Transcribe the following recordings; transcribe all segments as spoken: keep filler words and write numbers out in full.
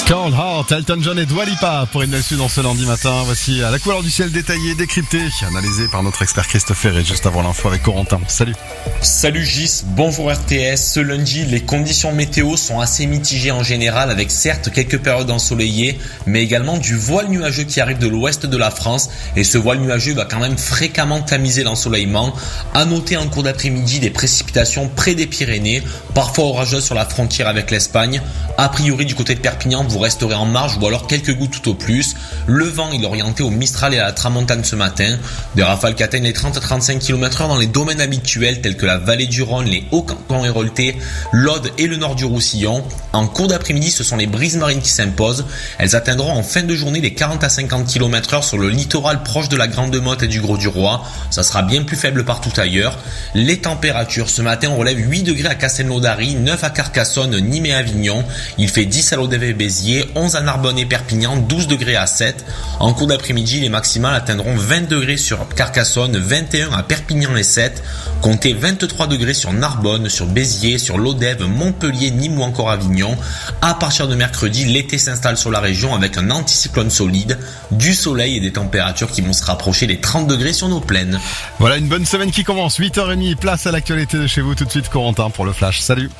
Cold Heart, Elton John et Dua Lipa pour une Sud dans ce lundi matin. Voici à la couleur du ciel détaillé, décrypté, analysé par notre expert Christophe Ferré juste avant l'info avec Corentin. Salut. Salut Gis, bonjour R T S. Ce lundi, les conditions météo sont assez mitigées en général avec certes quelques périodes ensoleillées, mais également du voile nuageux qui arrive de l'ouest de la France et ce voile nuageux va quand même fréquemment tamiser l'ensoleillement. À noter en cours d'après-midi des précipitations près des Pyrénées, parfois orageuses sur la frontière avec l'Espagne. A priori du côté de Perpignan, vous resterez en marge ou alors quelques gouttes tout au plus. Le vent il est orienté au Mistral et à la Tramontane ce matin. Des rafales qui atteignent les trente à trente-cinq kilomètres heure dans les domaines habituels tels que la vallée du Rhône, les Hauts-Cantons héroltais, l'Aude et le nord du Roussillon. En cours d'après-midi, ce sont les brises marines qui s'imposent. Elles atteindront en fin de journée les quarante à cinquante kilomètres heure sur le littoral proche de la Grande Motte et du Gros-du-Roi. Ça sera bien plus faible partout ailleurs. Les températures, ce matin on relève huit degrés à Castelnaudary, neuf à Carcassonne, Nîmes et Avignon. Il fait dix à Lodève et Béziers, onze à Narbonne et Perpignan, douze degrés à Sète. En cours d'après-midi, les maximales atteindront vingt degrés sur Carcassonne, vingt et un à Perpignan et Sète. Comptez vingt-trois degrés sur Narbonne, sur Béziers, sur Lodève, Montpellier, Nîmes ou encore Avignon. À partir de mercredi, l'été s'installe sur la région avec un anticyclone solide, du soleil et des températures qui vont se rapprocher des trente degrés sur nos plaines. Voilà une bonne semaine qui commence, huit heures trente, place à l'actualité de chez vous tout de suite Corentin pour le Flash. Salut.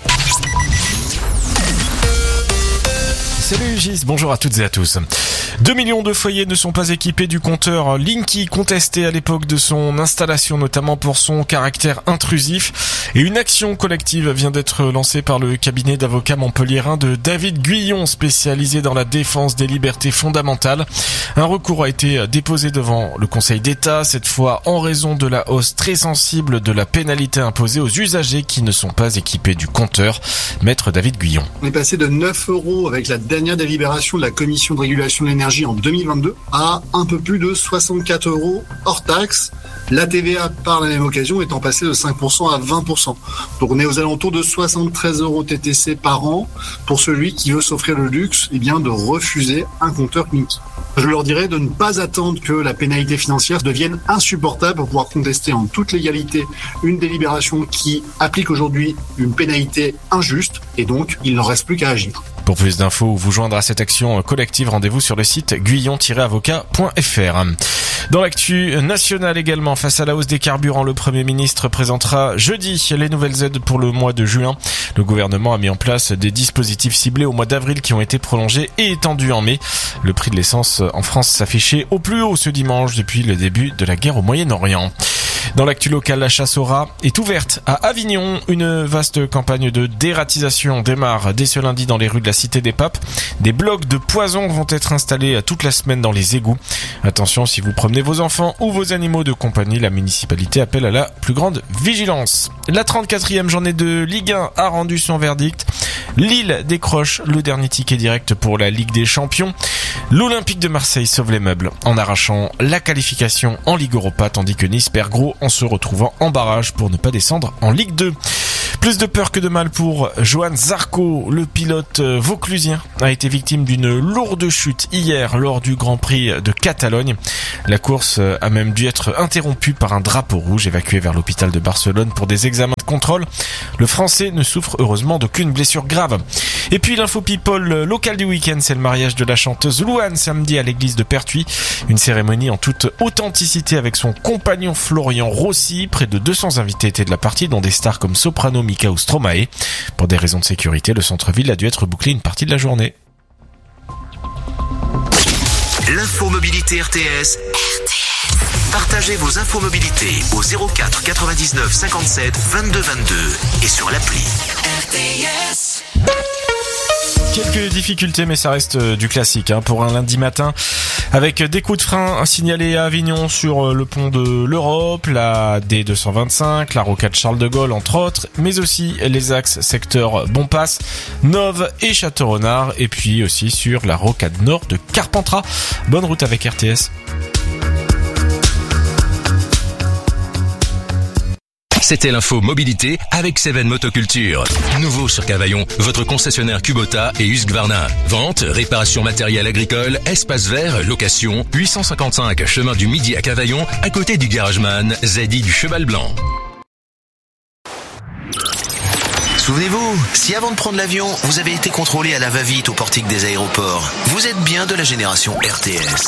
Salut Gis, bonjour à toutes et à tous. deux millions de foyers ne sont pas équipés du compteur Linky, contesté à l'époque de son installation, notamment pour son caractère intrusif. Et une action collective vient d'être lancée par le cabinet d'avocats montpelliérain de David Guyon, spécialisé dans la défense des libertés fondamentales. Un recours a été déposé devant le Conseil d'État, cette fois en raison de la hausse très sensible de la pénalité imposée aux usagers qui ne sont pas équipés du compteur. Maître David Guyon. On est passé de neuf euros avec la dernière délibération de la Commission de régulation de l'énergie en deux mille vingt-deux à un peu plus de soixante-quatre euros hors taxe. La T V A par la même occasion étant passée de cinq pour cent à vingt pour cent. Donc on est aux alentours de soixante-treize euros T T C par an pour celui qui veut s'offrir le luxe eh bien, de refuser un compteur Linky. Je leur dirais de ne pas attendre que la pénalité financière devienne insupportable pour pouvoir contester en toute légalité une délibération qui applique aujourd'hui une pénalité injuste et donc il ne reste plus qu'à agir. Pour plus d'infos ou vous joindre à cette action collective, rendez-vous sur le site guyon tiret avocat point f r. Dans l'actu nationale également, face à la hausse des carburants, le Premier ministre présentera jeudi les nouvelles aides pour le mois de juin. Le gouvernement a mis en place des dispositifs ciblés au mois d'avril qui ont été prolongés et étendus en mai. Le prix de l'essence en France s'affichait au plus haut ce dimanche depuis le début de la guerre au Moyen-Orient. Dans l'actu local, la chasse au rat est ouverte à Avignon. Une vaste campagne de dératisation démarre dès ce lundi dans les rues de la Cité des Papes. Des blocs de poison vont être installés toute la semaine dans les égouts. Attention, si vous promenez vos enfants ou vos animaux de compagnie, la municipalité appelle à la plus grande vigilance. La trente-quatrième journée de Ligue un a rendu son verdict. Lille décroche le dernier ticket direct pour la Ligue des Champions. L'Olympique de Marseille sauve les meubles en arrachant la qualification en Ligue Europa, tandis que Nice perd gros en se retrouvant en barrage pour ne pas descendre en Ligue deux. Plus de peur que de mal pour Johan Zarco, le pilote vauclusien a été victime d'une lourde chute hier lors du Grand Prix de Catalogne. La course a même dû être interrompue par un drapeau rouge évacué vers l'hôpital de Barcelone pour des examens de contrôle. Le Français ne souffre heureusement d'aucune blessure grave. Et puis l'info people locale du week-end, c'est le mariage de la chanteuse Louane samedi à l'église de Pertuis. Une cérémonie en toute authenticité avec son compagnon Florian Rossi. Près de deux cents invités étaient de la partie, dont des stars comme Soprano, Mika ou Stromae. Pour des raisons de sécurité, le centre-ville a dû être bouclé une partie de la journée. L'info mobilité R T S. R T S. Partagez vos infos mobilité au zéro quatre quatre-vingt-dix-neuf cinquante-sept vingt-deux vingt-deux et sur l'appli R T S. Quelques difficultés, mais ça reste du classique hein, pour un lundi matin. Avec des coups de frein signalés à Avignon sur le pont de l'Europe, la D deux cent vingt-cinq, la rocade Charles de Gaulle entre autres, mais aussi les axes secteur Bonpass, Nove et Château-Renard, et puis aussi sur la rocade nord de Carpentras. Bonne route avec R T S. C'était l'info mobilité avec Seven Motoculture. Nouveau sur Cavaillon, votre concessionnaire Kubota et Husqvarna. Vente, réparation matériel agricole, espace vert, location, huit cent cinquante-cinq chemin du Midi à Cavaillon, à côté du Garageman, Zedi du Cheval Blanc. Souvenez-vous, si avant de prendre l'avion, vous avez été contrôlé à la va-vite au portique des aéroports, vous êtes bien de la génération R T S.